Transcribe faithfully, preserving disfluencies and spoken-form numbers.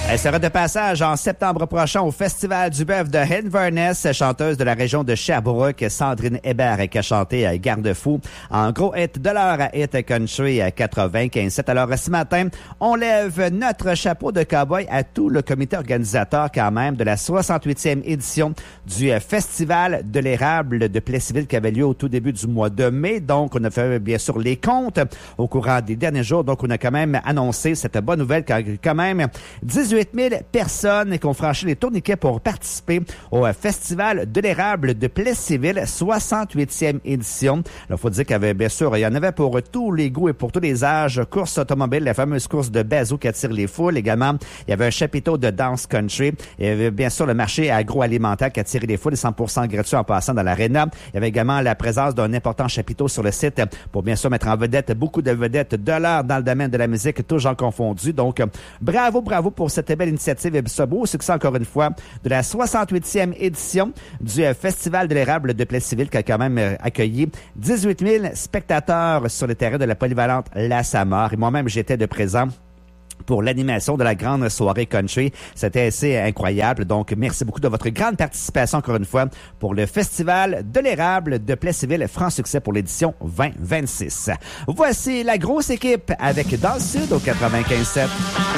Elle sera de passage en septembre prochain au Festival du bœuf de Inverness, chanteuse de la région de Sherbrooke, Sandrine Hébert, qui a chanté Garde-fou en gros hit de l'heure à Hit Country quatre-vingt-quinze sept. Alors ce matin, on lève notre chapeau de cowboy à tout le comité organisateur quand même de la soixante-huitième édition du Festival de l'érable de Plessisville qui avait lieu au tout début du mois de mai. Donc, on a fait bien sûr les comptes au courant des derniers jours. Donc, on a quand même annoncé cette bonne nouvelle quand même dix-huit mille personnes qui ont franchi les tourniquets pour participer au Festival de l'érable de Plessisville, soixante-huitième édition. Il faut dire qu'il y avait, bien sûr, il y en avait pour tous les goûts et pour tous les âges. Course automobile, la fameuse course de Bazou qui attire les foules. Également, il y avait un chapiteau de danse country. Il y avait, bien sûr, le marché agroalimentaire qui attirait les foules, cent pour cent gratuit en passant dans l'aréna. Il y avait également la présence d'un important chapiteau sur le site pour, bien sûr, mettre en vedette beaucoup de vedettes de l'heure dans le domaine de la musique, tous gens confondus. Donc, bravo, bravo pour cette belle initiative et ce beau succès, encore une fois, de la soixante-huitième édition du Festival de l'érable de Plessisville qui a quand même accueilli dix-huit mille spectateurs sur le terrain de la polyvalente La Samar. Et moi-même, j'étais de présent pour l'animation de la grande soirée country. C'était assez incroyable. Donc, merci beaucoup de votre grande participation, encore une fois, pour le Festival de l'érable de Plessisville. Franc succès pour l'édition vingt vingt-six. Voici la grosse équipe avec Dans le Sud au quatre-vingt-quinze sept.